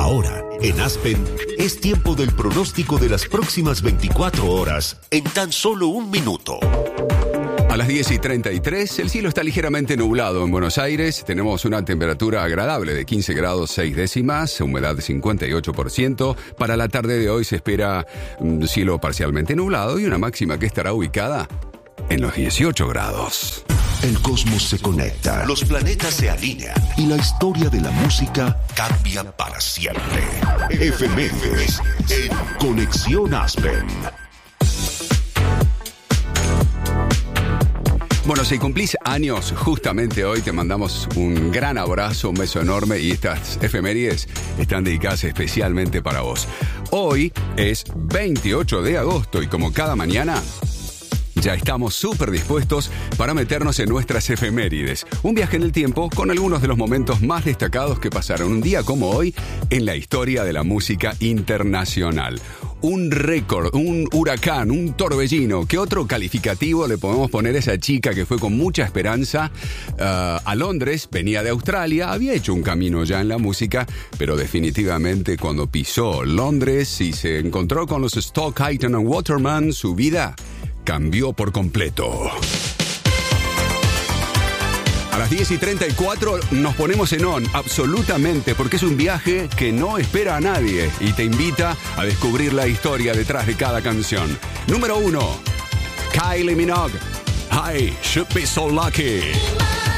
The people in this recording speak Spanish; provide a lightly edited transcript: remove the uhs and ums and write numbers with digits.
Ahora, en Aspen, es tiempo del pronóstico de las próximas 24 horas en tan solo un minuto. A las 10:33, el cielo está ligeramente nublado en Buenos Aires. Tenemos una temperatura agradable de 15 grados 6 décimas, humedad de 58%. Para la tarde de hoy se espera un cielo parcialmente nublado y una máxima que estará ubicada en los 18 grados. El cosmos se conecta, los planetas se alinean y la historia de la música cambia para siempre. Efemérides en Conexión Aspen. Bueno, si cumplís años, justamente hoy te mandamos un gran abrazo, un beso enorme y estas efemérides están dedicadas especialmente para vos. Hoy es 28 de agosto y como cada mañana ya estamos súper dispuestos para meternos en nuestras efemérides. Un viaje en el tiempo con algunos de los momentos más destacados que pasaron un día como hoy en la historia de la música internacional. Un récord, un huracán, un torbellino. ¿Qué otro calificativo le podemos poner a esa chica que fue con mucha esperanza a Londres? Venía de Australia, había hecho un camino ya en la música, pero definitivamente cuando pisó Londres y se encontró con los Stock Aitken and Waterman, su vida cambió por completo. A las 10:34 nos ponemos en on, absolutamente, porque es un viaje que no espera a nadie y te invita a descubrir la historia detrás de cada canción. Número 1, Kylie Minogue, I Should Be So Lucky.